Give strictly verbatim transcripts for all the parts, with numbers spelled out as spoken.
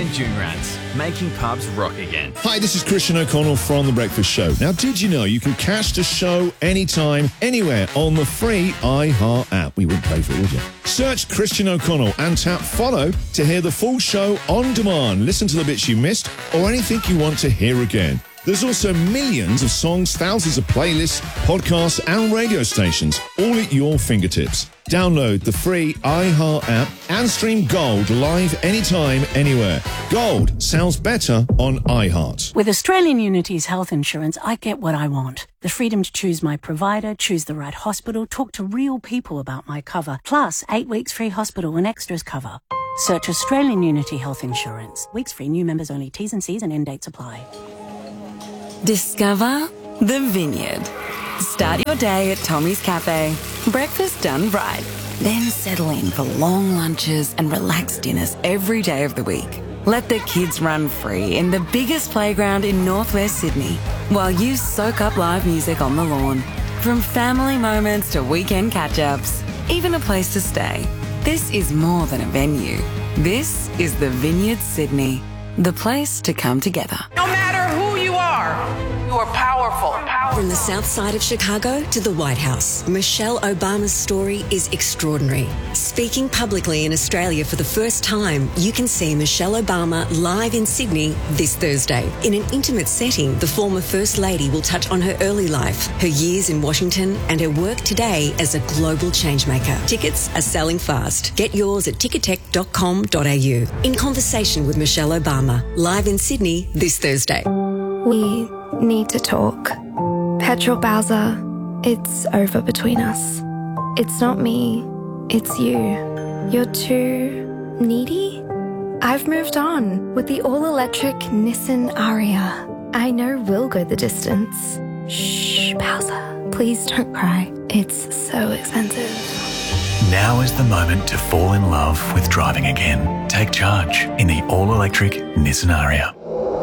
and Junrats, making pubs rock again. Hi, this is Christian O'Connell from The Breakfast Show. Now, did you know you can catch the show anytime, anywhere on the free iHeart app? We wouldn't pay for it, would you? Search Christian O'Connell and tap follow to hear the full show on demand. Listen to the bits you missed or anything you want to hear again. There's also millions of songs, thousands of playlists, podcasts and radio stations, all at your fingertips. Download the free iHeart app and stream Gold live anytime, anywhere. Gold sounds better on iHeart. With Australian Unity's health insurance, I get what I want. The freedom to choose my provider, choose the right hospital, talk to real people about my cover, plus eight weeks free hospital and extras cover. Search Australian Unity Health Insurance. Weeks free, new members only. T's and C's and end dates apply. Discover the Vineyard. Start your day at Tommy's Cafe. Breakfast done right. Then settle in for long lunches and relaxed dinners every day of the week. Let the kids run free in the biggest playground in northwest Sydney while you soak up live music on the lawn. From family moments to weekend catch-ups, even a place to stay. This is more than a venue. This is the Vineyard Sydney, the place to come together. No matter who you are, you are powerful. From the south side of Chicago to the White House, Michelle Obama's story is extraordinary. Speaking publicly in Australia for the first time, you can see Michelle Obama live in Sydney this Thursday. In an intimate setting, the former First Lady will touch on her early life, her years in Washington, and her work today as a global changemaker. Tickets are selling fast. Get yours at ticketek dot com dot a u. In conversation with Michelle Obama, live in Sydney this Thursday. We need to talk. Petrol Bowser, it's over between us. It's not me, it's you. You're too needy? I've moved on with the all-electric Nissan Aria. I know we'll go the distance. Shh, Bowser, please don't cry. It's so expensive. Now is the moment to fall in love with driving again. Take charge in the all-electric Nissan Aria.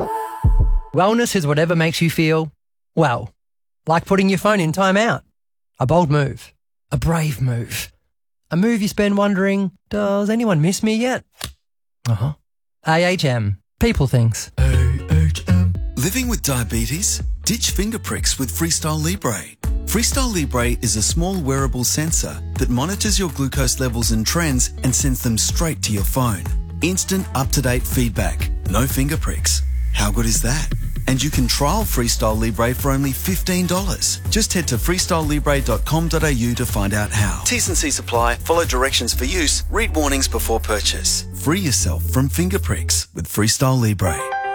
Wellness is whatever makes you feel, well, like putting your phone in timeout. A bold move. A brave move. A move you spend wondering, does anyone miss me yet? Uh-huh. A H M. People things. A H M. Living with diabetes? Ditch finger pricks with Freestyle Libre. Freestyle Libre is a small wearable sensor that monitors your glucose levels and trends and sends them straight to your phone. Instant, up-to-date feedback. No finger pricks. How good is that? And you can trial Freestyle Libre for only fifteen dollars. Just head to freestyle libre dot com dot a u to find out how. T's and C's apply. Follow directions for use. Read warnings before purchase. Free yourself from finger pricks with Freestyle Libre.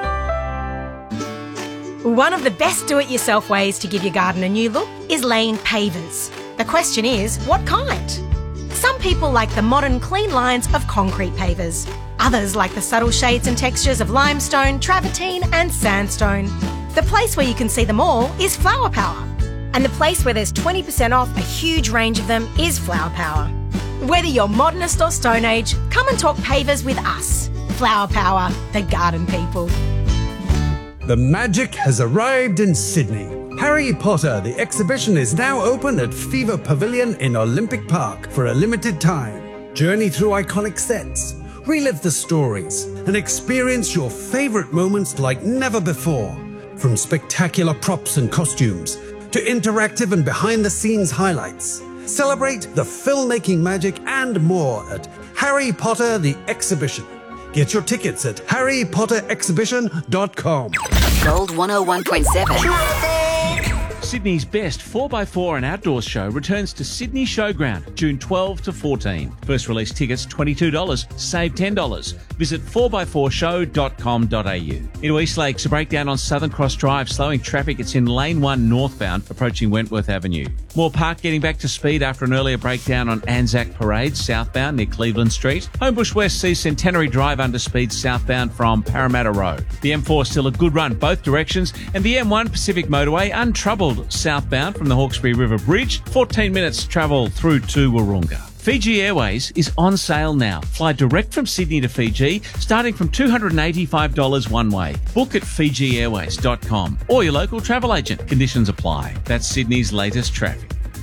One of the best do-it-yourself ways to give your garden a new look is laying pavers. The question is, what kind? Some people like the modern clean lines of concrete pavers. Others like the subtle shades and textures of limestone, travertine and sandstone. The place where you can see them all is Flower Power. And the place where there's twenty percent off a huge range of them is Flower Power. Whether you're modernist or Stone Age, come and talk pavers with us. Flower Power, the garden people. The magic has arrived in Sydney. Harry Potter, the exhibition, is now open at Fever Pavilion in Olympic Park for a limited time. Journey through iconic sets, relive the stories, and experience your favourite moments like never before. From spectacular props and costumes to interactive and behind-the-scenes highlights. Celebrate the filmmaking magic and more at Harry Potter the Exhibition. Get your tickets at harry potter exhibition dot com. Gold one oh one point seven. Sydney's best four by four and outdoors show returns to Sydney Showground June twelfth to fourteen. First release tickets twenty-two dollars, save ten dollars. Visit four by four show dot com dot a u. Into East Lakes, a breakdown on Southern Cross Drive, slowing traffic. It's in lane one northbound, approaching Wentworth Avenue. Moore Park getting back to speed after an earlier breakdown on Anzac Parade, southbound near Cleveland Street. Homebush West sees Centenary Drive under speed southbound from Parramatta Road. The M four still a good run both directions, and the M one Pacific Motorway untroubled southbound from the Hawkesbury River Bridge. fourteen minutes travel through to Wahroonga. Fiji Airways is on sale now. Fly direct from Sydney to Fiji, starting from two hundred eighty-five dollars one way. Book at fiji airways dot com or your local travel agent. Conditions apply. That's Sydney's latest traffic.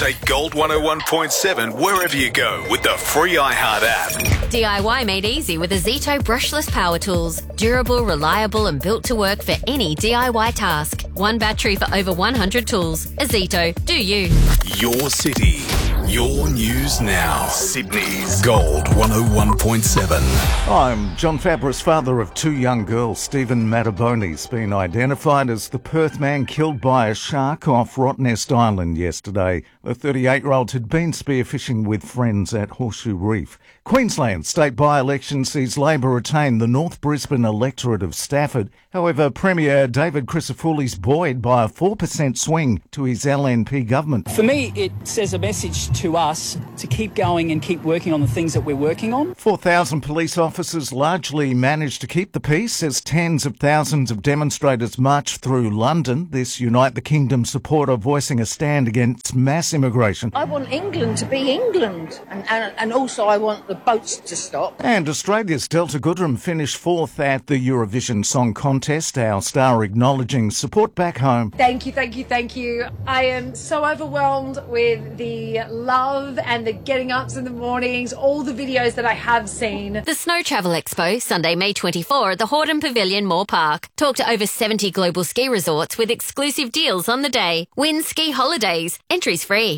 Take Gold one oh one point seven wherever you go with the free iHeart app. D I Y made easy with Azito brushless power tools. Durable, reliable and built to work for any D I Y task. One battery for over one hundred tools. Azito, do you. Your city, your news now. Sydney's Gold one oh one point seven. I'm John Fabris, father of two young girls. Stephen Mattaboni's been identified as the Perth man killed by a shark off Rottnest Island yesterday. The thirty-eight-year-old had been spearfishing with friends at Horseshoe Reef. Queensland state by-election sees Labor retain the North Brisbane electorate of Stafford. However, Premier David Crisafulli's buoyed by a four percent swing to his L N P government. For me, it says a message to us to keep going and keep working on the things that we're working on. four thousand police officers largely managed to keep the peace as tens of thousands of demonstrators marched through London. This Unite the Kingdom supporter voicing a stand against mass immigration. I want England to be England, and, and, and also I want the boats to stop. And Australia's Delta Goodrem finished fourth at the Eurovision Song Contest, our star acknowledging support back home. Thank you, thank you, thank you. I am so overwhelmed with the love and the getting ups in the mornings, all the videos that I have seen. The Snow Travel Expo, Sunday, May twenty-fourth at the Hordern Pavilion, Moore Park. Talk to over seventy global ski resorts with exclusive deals on the day. Win ski holidays. Entries free.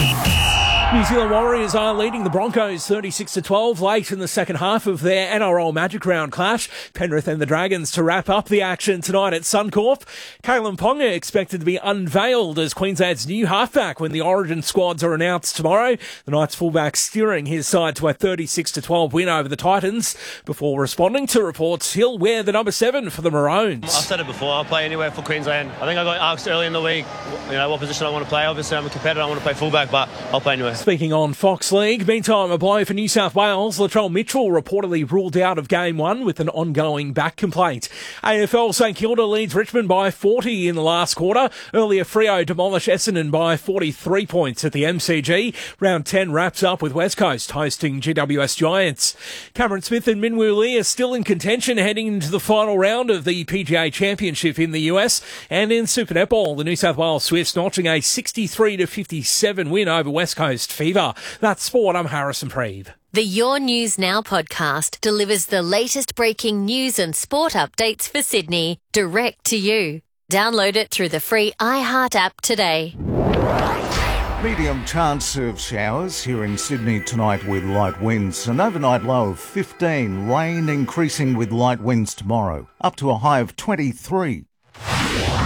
New Zealand Warriors are leading the Broncos thirty-six to twelve late in the second half of their N R L Magic Round clash. Penrith and the Dragons to wrap up the action tonight at Suncorp. Kalen Ponga expected to be unveiled as Queensland's new halfback when the Origin squads are announced tomorrow. The Knights fullback steering his side to a thirty-six to twelve win over the Titans. Before responding to reports, he'll wear the number seven for the Maroons. I've said it before, I'll play anywhere for Queensland. I think I got asked early in the week, you know, what position I want to play. Obviously I'm a competitor, I want to play fullback, but I'll play anywhere. Speaking on Fox League, meantime, a blow for New South Wales. Latrell Mitchell reportedly ruled out of game one with an ongoing back complaint. A F L, St Kilda leads Richmond by forty in the last quarter. Earlier, Freo demolish Essendon by forty-three points at the M C G. Round ten wraps up with West Coast hosting G W S Giants. Cameron Smith and Minwoo Lee are still in contention heading into the final round of the P G A Championship in the U S. And in Super Netball, the New South Wales Swifts notching a sixty-three to fifty-seven win over West Coast Fever. That's sport. I'm Harrison Preeve. The Your News Now podcast delivers the latest breaking news and sport updates for Sydney direct to you. Download it through the free iHeart app today. Medium chance of showers here in Sydney tonight with light winds. An overnight low of fifteen. Rain increasing with light winds tomorrow. Up to a high of twenty-three.